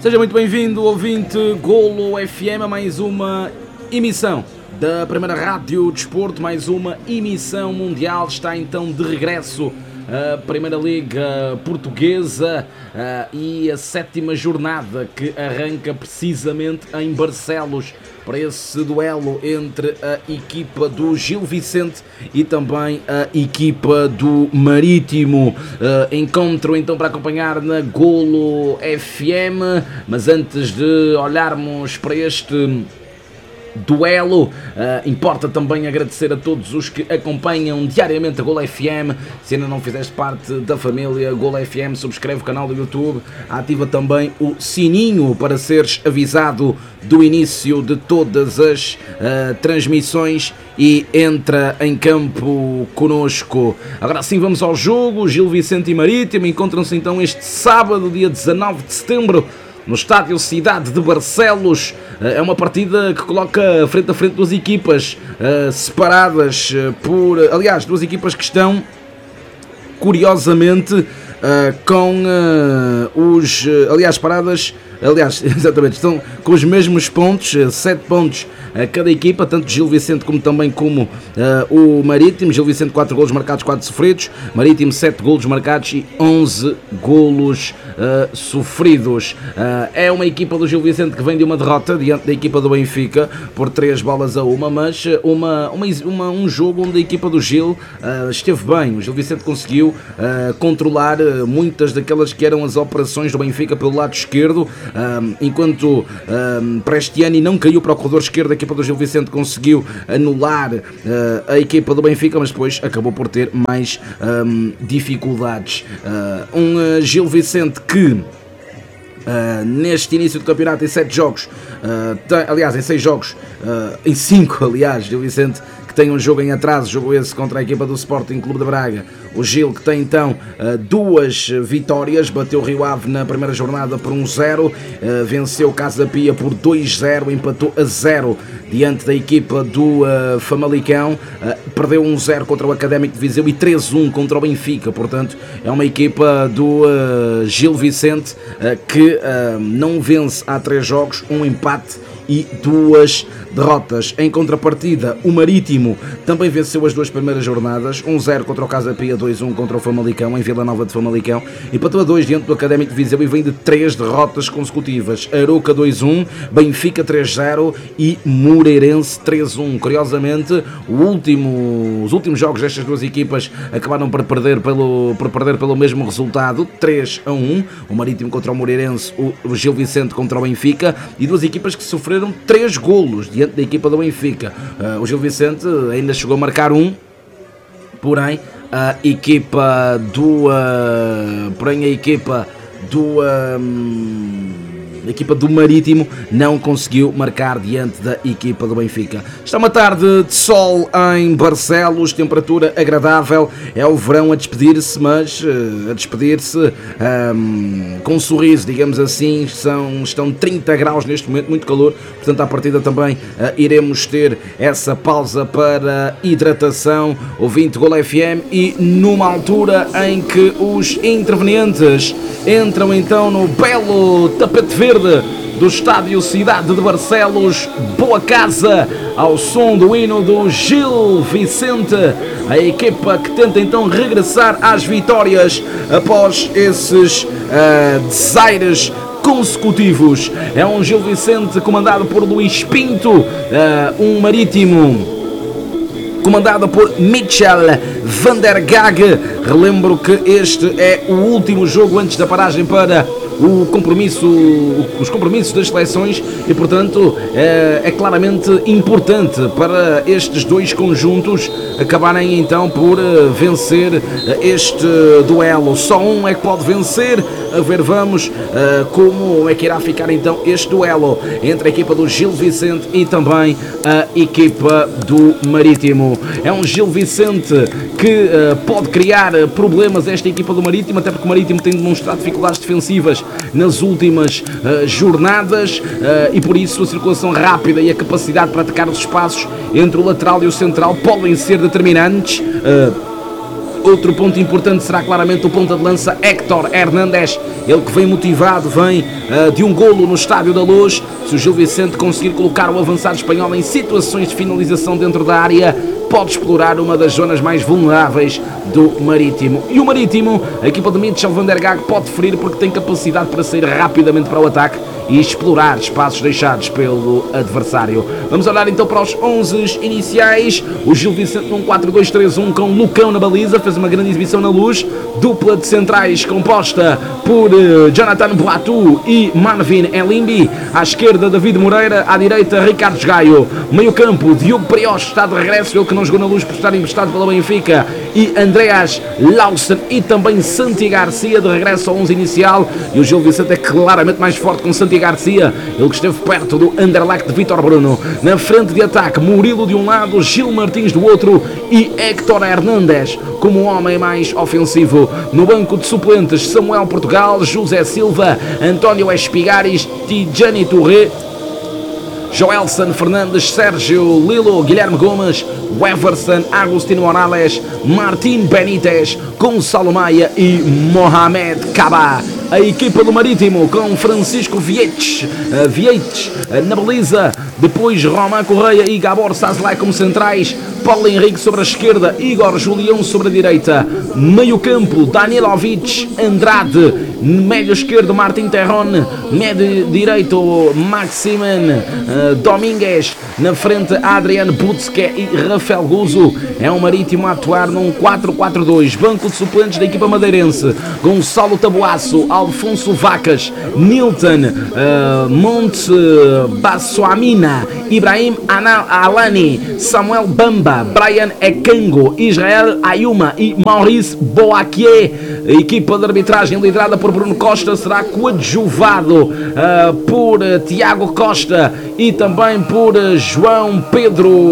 Seja muito bem-vindo, ouvinte Golo FM, a mais uma emissão da primeira Rádio Desporto, mais uma emissão mundial. Está então de regresso a Primeira Liga Portuguesa e a 7ª jornada que arranca precisamente em Barcelos para esse duelo entre a equipa do Gil Vicente e também a equipa do Marítimo. Encontro então para acompanhar na Golo FM, mas antes de olharmos para este duelo, importa também agradecer a todos os que acompanham diariamente a Golo FM. Se ainda não fizeste parte da família Golo FM, subscreve o canal do YouTube, ativa também o sininho para seres avisado do início de todas as transmissões e entra em campo conosco. Agora sim, vamos ao jogo. Gil Vicente e Marítimo encontram-se então este sábado, dia 19 de setembro, no estádio Cidade de Barcelos. É uma partida que coloca frente a frente duas equipas separadas por... Aliás, duas equipas que estão, curiosamente, com os... Aliás, paradas... Aliás, exatamente, estão com os mesmos pontos, 7 pontos a cada equipa, tanto Gil Vicente como também como o Marítimo. Gil Vicente 4 golos marcados, 4 sofridos, Marítimo 7 golos marcados e 11 golos sofridos. É uma equipa do Gil Vicente que vem de uma derrota diante da equipa do Benfica por 3-1, mas um jogo onde a equipa do Gil esteve bem. O Gil Vicente conseguiu controlar muitas daquelas que eram as operações do Benfica pelo lado esquerdo, enquanto Prestiani não caiu para o corredor esquerdo. A equipa do Gil Vicente conseguiu anular a equipa do Benfica, mas depois acabou por ter mais dificuldades. Gil Vicente que neste início do campeonato em 7 jogos, aliás em 6 jogos, em 5 aliás, Gil Vicente que tem um jogo em atraso, jogo esse contra a equipa do Sporting Clube de Braga. O Gil que tem então 2 vitórias, bateu o Rio Ave na primeira jornada por 1-0, venceu o Casa Pia por 2-0, empatou a 0 diante da equipa do Famalicão, perdeu 1-0 contra o Académico de Viseu e 3-1 contra o Benfica. Portanto, é uma equipa do Gil Vicente que não vence há 3 jogos, um empate e 2 derrotas. Em contrapartida, o Marítimo também venceu as 2 primeiras jornadas, 1-0 contra o Casa Pia, 2-1 contra o Famalicão, em Vila Nova de Famalicão, empatou a 2 diante do Académico de Viseu e vem de 3 derrotas consecutivas. Arouca 2-1, Benfica 3-0 e Moreirense 3-1. Curiosamente, os últimos jogos destas duas equipas acabaram por perder pelo mesmo resultado, 3-1, o Marítimo contra o Moreirense, o Gil Vicente contra o Benfica, e duas equipas que sofreram 3 golos diante da equipa do Benfica. O Gil Vicente ainda chegou a marcar 1, porém a equipa do Marítimo não conseguiu marcar diante da equipa do Benfica. Está uma tarde de sol em Barcelos, temperatura agradável, é o verão a despedir-se, mas a despedir-se com um sorriso, digamos assim. Estão 30 graus neste momento, muito calor, portanto à partida também iremos ter essa pausa para hidratação, ouvinte Golo FM, e numa altura em que os intervenientes entram então no belo tapete verde do estádio Cidade de Barcelos. Boa casa ao som do hino do Gil Vicente, a equipa que tenta então regressar às vitórias após esses desaires consecutivos. É um Gil Vicente comandado por Luís Pinto, um Marítimo comandado por Michel van der Gag. Relembro que este é o último jogo antes da paragem para os compromissos das seleções e, portanto, é claramente importante para estes dois conjuntos acabarem então por vencer este duelo. Só um é que pode vencer. A ver, vamos como é que irá ficar então este duelo entre a equipa do Gil Vicente e também a equipa do Marítimo. É um Gil Vicente que pode criar problemas a esta equipa do Marítimo, até porque o Marítimo tem demonstrado dificuldades defensivas nas últimas jornadas e por isso a circulação rápida e a capacidade para atacar os espaços entre o lateral e o central podem ser determinantes. Outro ponto importante será claramente o ponta de lança Héctor Hernández, ele que vem motivado, vem de um golo no Estádio da Luz. Se o Gil Vicente conseguir colocar o avançado espanhol em situações de finalização dentro da área, pode explorar uma das zonas mais vulneráveis do Marítimo. E o Marítimo, a equipa de Mitchell van der Gaag pode ferir porque tem capacidade para sair rapidamente para o ataque e explorar espaços deixados pelo adversário. Vamos olhar então para os 11 iniciais. O Gil Vicente num 4-2-3-1 com Lucão na baliza, fez uma grande exibição na Luz. Dupla de centrais composta por Jonathan Boatu e Marvin Elimbi. À esquerda, David Moreira. À direita, Ricardo Gaio. Meio campo, Diogo Prioche está de regresso, ele que não jogou na Luz por estar emprestado pela Benfica. E Andreas Lawson e também Santi Garcia de regresso ao 11 inicial. E o Gil Vicente é claramente mais forte com Santi Garcia, ele que esteve perto do Anderlecht de Vítor Bruno. Na frente de ataque, Murilo de um lado, Gil Martins do outro e Héctor Hernández como o homem mais ofensivo. No banco de suplentes, Samuel Portugal, José Silva, António Espigares, Tijani Touré, Joelson Fernandes, Sérgio Lilo, Guilherme Gomes, Weverson, Agostinho Morales, Martim Benítez, Gonçalo Maia e Mohamed Kaba. A equipa do Marítimo com Francisco Vietes na baliza, depois Román Correia e Gabor Sazlai como centrais, Paulo Henrique sobre a esquerda, Igor Julião sobre a direita, meio campo, Danilovic, Andrade, médio esquerdo, Martim Terron, médio direito, Maximen Domingues, na frente, Adriano Butzke e Rafael Guzo. É um Marítimo a atuar num 4-4-2, banco de suplentes da equipa madeirense, Gonçalo Tabuaço, Alfonso Vacas, Nilton Monte Bassoamina, Ibrahim Alani, Samuel Bamba, Brian Ekango, Israel Ayuma e Maurice Boaquier. A equipa de arbitragem liderada por Bruno Costa será coadjuvado por Tiago Costa e também por João Pedro